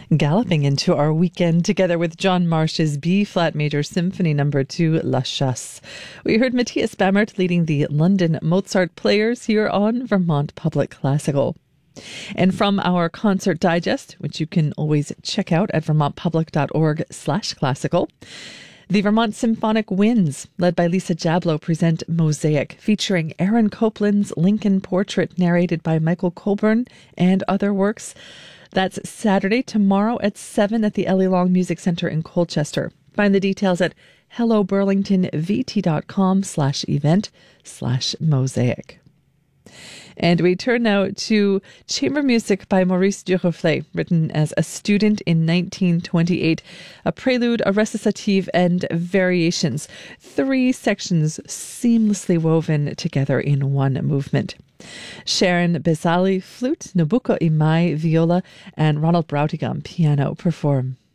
Galloping into our weekend together with John Marsh's B-flat major symphony number 2, La Chasse. We heard Matthias Bammert leading the London Mozart Players here on Vermont Public Classical. And from our concert digest, which you can always check out at vermontpublic.org/classical, the Vermont Symphonic Winds, led by Lisa Jablow, present Mosaic, featuring Aaron Copland's Lincoln Portrait, narrated by Michael Colburn, and other works. That's Saturday, tomorrow at 7 at the Ellie Long Music Center in Colchester. Find the details at helloburlingtonvt.com/event/mosaic. And we turn now to chamber music by Maurice Duruflé, written as a student in 1928. A prelude, a recitative, and variations. 3 sections seamlessly woven together in one movement. Sharon Bezali, flute, Nobuko Imai, viola, and Ronald Brautigam, piano, perform.